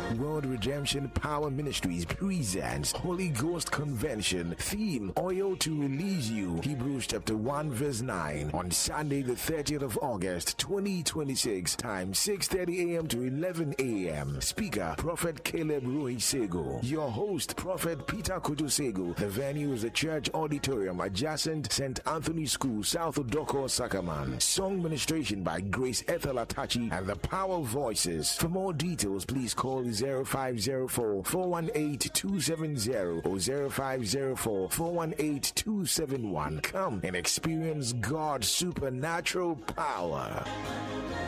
World Redemption Power Ministries presents Holy Ghost Convention. Theme, Oil to Release You. Hebrews chapter 1 verse 9. On Sunday the 30th of August 2026. Time 6:30 a.m. to 11 a.m. Speaker, Prophet Caleb Ruhisego. Your host, Prophet Peter Kutosego. The venue is the church auditorium adjacent St. Anthony School, South Odoko, Sakaman. Song ministration by Grace Ethel Atachi and the Power Voices. For more details, please call 0504-418-270 or 0504-418-271. Come and experience God's supernatural power.